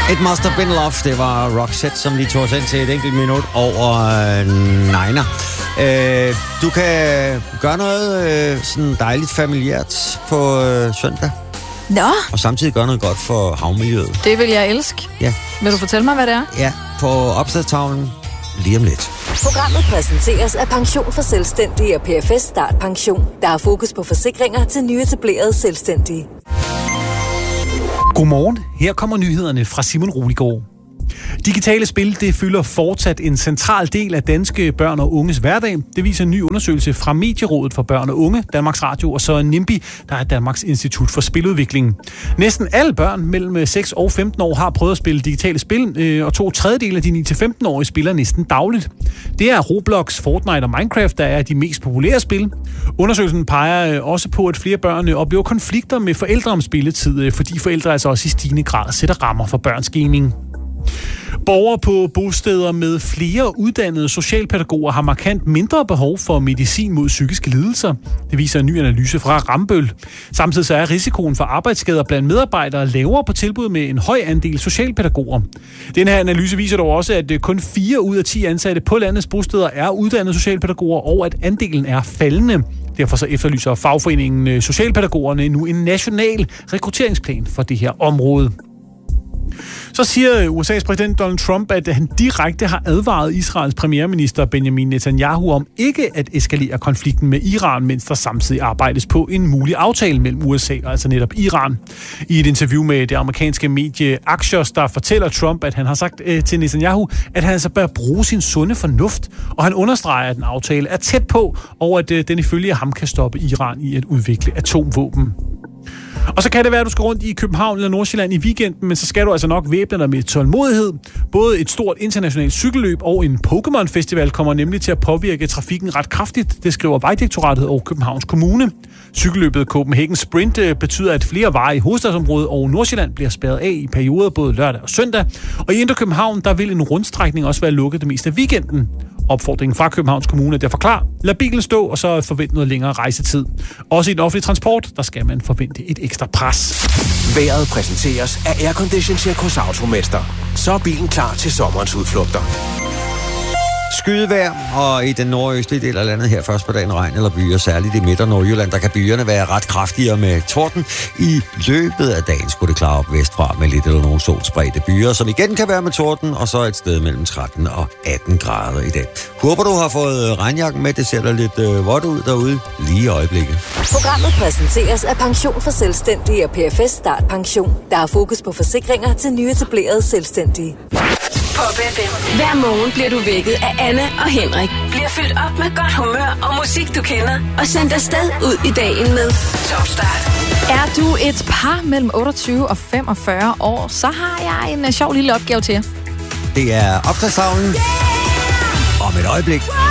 It Must Have Been Love, det var Roxette, som lige tog os ind til et enkelt minut over Niner. Du kan gøre noget sådan dejligt familiært på søndag. Nå. Og samtidig gøre noget godt for havmiljøet. Det vil jeg elske. Ja. Vil du fortælle mig, hvad det er? Ja, på opslagstavlen lige om lidt. Programmet præsenteres af Pension for Selvstændige og PFS Start Pension, der har fokus på forsikringer til nyetablerede selvstændige. Godmorgen. Her kommer nyhederne fra Simon Roligård. Digitale spil, det fylder fortsat en central del af danske børn og unges hverdag. Det viser en ny undersøgelse fra Medierådet for Børn og Unge, Danmarks Radio og så NIMBY, der er Danmarks Institut for Spiludvikling. Næsten alle børn mellem 6 og 15 år har prøvet at spille digitale spil, og 2/3 af de 9-15-årige spiller næsten dagligt. Det er Roblox, Fortnite og Minecraft, der er de mest populære spil. Undersøgelsen peger også på, at flere børn oplever konflikter med forældre om spilletid, fordi forældre altså også i stigende grad sætter rammer for børns gaming. Borgere på bosteder med flere uddannede socialpædagoger har markant mindre behov for medicin mod psykiske lidelser. Det viser en ny analyse fra Rambøll. Samtidig så er risikoen for arbejdsskader blandt medarbejdere lavere på tilbud med en høj andel socialpædagoger. Den her analyse viser dog også, at kun 4 ud af 10 ansatte på landets bosteder er uddannede socialpædagoger, og at andelen er faldende. Derfor så efterlyser fagforeningen Socialpædagogerne nu en national rekrutteringsplan for det her område. Så siger USA's præsident Donald Trump, at han direkte har advaret Israels premierminister Benjamin Netanyahu om ikke at eskalere konflikten med Iran, mens der samtidig arbejdes på en mulig aftale mellem USA og altså netop Iran. I et interview med det amerikanske medie Axios, der fortæller Trump, at han har sagt til Netanyahu, at han altså bør bruge sin sunde fornuft, og han understreger, at en aftale er tæt på, og at den ifølge ham kan stoppe Iran i at udvikle atomvåben. Og så kan det være, at du skal rundt i København eller Nordsjælland i weekenden, men så skal du altså nok væbne dig med tålmodighed. Både et stort internationalt cykelløb og en Pokémon-festival kommer nemlig til at påvirke trafikken ret kraftigt. Det skriver Vejdirektoratet og Københavns Kommune. Cykelløbet Copenhagen Sprint betyder, at flere veje i hovedstadsområdet og Nordsjælland bliver spærret af i perioder både lørdag og søndag. Og i Indre København, der vil en rundstrækning også være lukket det meste af weekenden. Opfordringen fra Københavns Kommune er derfor klar. Lad bilen stå, og så forvent noget længere rejsetid. Også i den offentlige transport, der skal man forvente et ekstra pres. Vejret præsenteres af Aircondition Check hos Automester. Så er bilen klar til sommerens udflugter. Skydevejr, og i den nordøstlige del af landet her først på dagen regn eller byer, særligt i Midt- og Nordjylland, der kan byerne være ret kraftigere med torden. I løbet af dagen skulle det klare op vestfra med lidt eller nogle solspredte byer, som igen kan være med torden, og så et sted mellem 13 og 18 grader i dag. Håber du har fået regnjakken med, det ser da lidt vådt ud derude lige i øjeblikket. Programmet præsenteres af Pension for Selvstændige og PFS Start Pension, der har fokus på forsikringer til nyetablerede selvstændige. Pop FM. Hver morgen bliver du vækket af Anne og Henrik. Bliver fyldt op med godt humør og musik, du kender. Og sendt afsted ud i dagen med Top Start. Er du et par mellem 28 og 45 år, så har jeg en sjov lille opgave til jer. Det er opslagstavlen om et øjeblik.